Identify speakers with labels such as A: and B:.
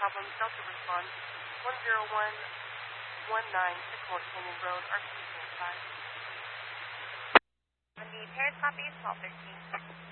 A: problem, Delta responds 10119 Sycamore Canyon Road, RC 5.
B: On the Paris copy, 1213.